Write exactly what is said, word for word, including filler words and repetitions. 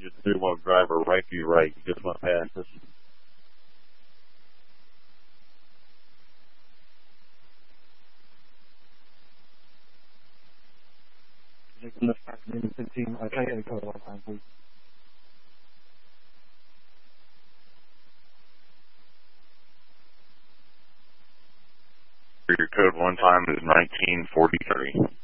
you're the three one driver, right to your right. You just went past us. Left back in fifteen. Okay, yeah, go one time, please. Your code one time is nineteen forty-three.